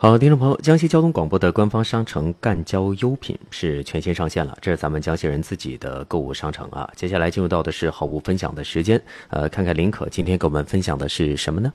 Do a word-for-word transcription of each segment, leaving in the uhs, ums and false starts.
好，听众朋友，江西交通广播的官方商城赣交优品是全新上线了，这是咱们江西人自己的购物商城啊。接下来进入到的是好物分享的时间，呃，看看林可今天给我们分享的是什么呢？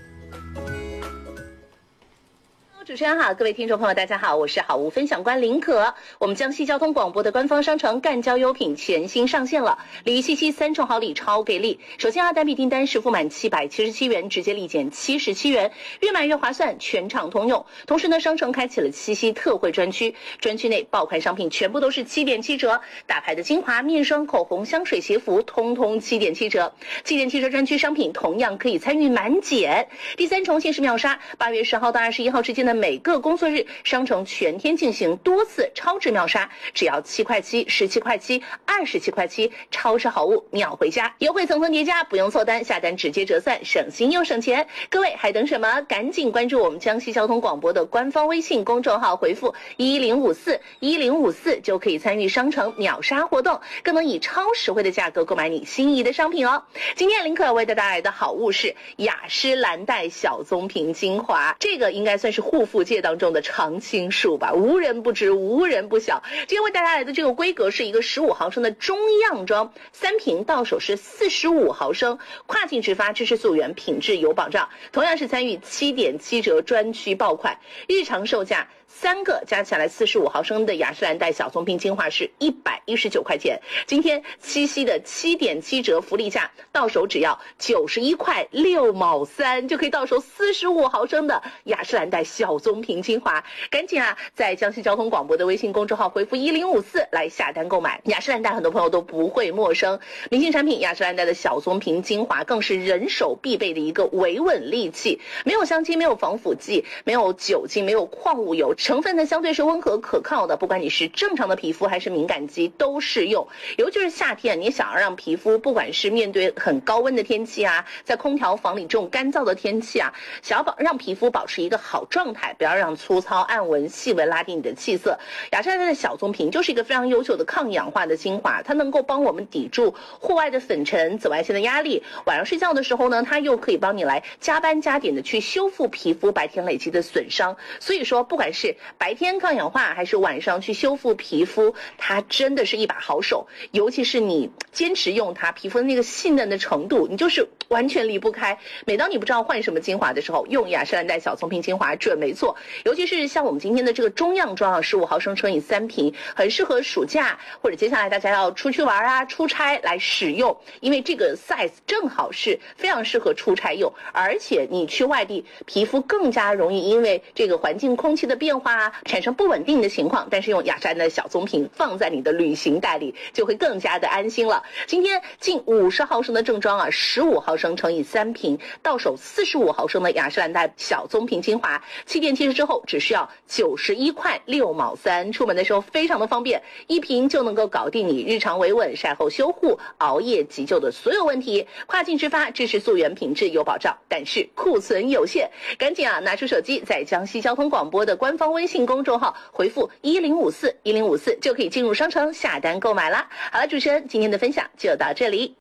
主持人好，各位听众朋友大家好，我是好物分享官林可。我们江西交通广播的官方商城赣交优品全新上线了，礼七七三重好礼超给力。首先啊，单笔订单是付满七百七十七元直接立减七十七元，越买越划算，全场通用。同时呢，商城开启了七夕特惠专区，专区内爆款商品全部都是七点七折，大牌的精华、面霜、口红、香水、鞋服通通七点七折。七点七折专区商品同样可以参与满减。第三重限时秒杀，八月十号到二十一号之间的每个工作日，商城全天进行多次超值秒杀，只要七块七、十七块七、二十七块七，超市好物秒回家，优惠层层叠加，不用凑单，下单直接折算，省心又省钱。各位还等什么？赶紧关注我们江西交通广播的官方微信公众号，回复一零五四一零五四就可以参与商城秒杀活动，更能以超实惠的价格购买你心仪的商品哦。今天林可为大家带来的好物是雅诗兰黛小棕瓶精华，这个应该算是护肤界当中的常青树吧，无人不知，无人不晓。今天为大家来的这个规格是一个十五毫升的中样装，三瓶到手是四十五毫升，跨境直发，支持溯源，品质有保障。同样是参与七点七折专区爆款，日常售价三个加起来四十五毫升的雅诗兰黛小棕瓶精华是一百一十九块钱，今天七夕的七点七折福利价，到手只要九十一块六毛三，就可以到手四十五毫升的雅诗兰黛小棕瓶精华。赶紧啊，在江西交通广播的微信公众号回复一零五四来下单购买。雅诗兰黛很多朋友都不会陌生，明星产品雅诗兰黛的小棕瓶精华更是人手必备的一个维稳利器，没有香精，没有防腐剂，没有酒精，没有矿物油，成分呢相对是温和可靠的，不管你是正常的皮肤还是敏感肌都适用。尤其是夏天，你想要让皮肤不管是面对很高温的天气啊，在空调房里这种干燥的天气啊，想要保让皮肤保持一个好状态，不要让粗糙暗纹细纹拉低你的气色，雅诗兰黛的小棕瓶就是一个非常优秀的抗氧化的精华，它能够帮我们抵住户外的粉尘、紫外线的压力，晚上睡觉的时候呢，它又可以帮你来加班加点的去修复皮肤白天累积的损伤。所以说不管是白天抗氧化还是晚上去修复皮肤，它真的是一把好手。尤其是你坚持用它，皮肤的那个细嫩的程度，你就是完全离不开。每当你不知道换什么精华的时候，用雅诗兰黛小棕瓶精华准没错。尤其是像我们今天的这个中样装啊，十五毫升乘以三瓶，很适合暑假或者接下来大家要出去玩啊、出差来使用，因为这个 size 正好是非常适合出差用，而且你去外地，皮肤更加容易因为这个环境空气的变化啊，产生不稳定的情况，但是用雅诗兰黛的小棕瓶放在你的旅行袋里，就会更加的安心了。今天近五十毫升的正装啊，十五毫升乘以三瓶，到手四十五毫升的雅诗兰黛小棕瓶精华，七点七十之后只需要九十一块六毛三，出门的时候非常的方便，一瓶就能够搞定你日常维稳、晒后修护、熬夜急救的所有问题。跨境直发，支持溯源，品质有保障，但是库存有限，赶紧啊拿出手机，在江西交通广播的官方微信公众号回复一零五四一零五四就可以进入商城下单购买啦。好了，主持人今天的分享就到这里。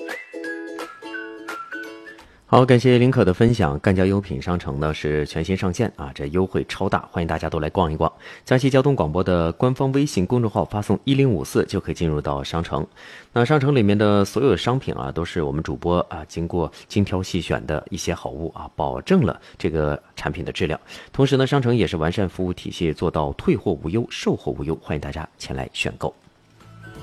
好，感谢林可的分享。赣交优品商城呢是全新上线啊，这优惠超大，欢迎大家都来逛一逛。江西交通广播的官方微信公众号发送一零五四就可以进入到商城。那商城里面的所有商品啊，都是我们主播啊经过精挑细选的一些好物啊，保证了这个产品的质量。同时呢，商城也是完善服务体系，做到退货无忧、售后无忧，欢迎大家前来选购。